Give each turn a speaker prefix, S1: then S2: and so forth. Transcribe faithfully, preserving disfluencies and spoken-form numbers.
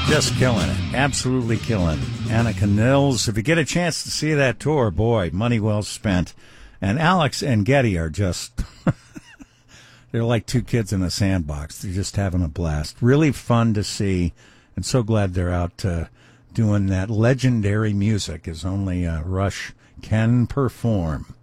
S1: Just killing it. Absolutely killing it. Annika Nills, if you get a chance to see that tour, boy, money well spent. And Alex and Getty are just, they're like two kids in a sandbox. They're just having a blast. Really fun to see, and so glad they're out uh, doing that legendary music as only uh, Rush can perform.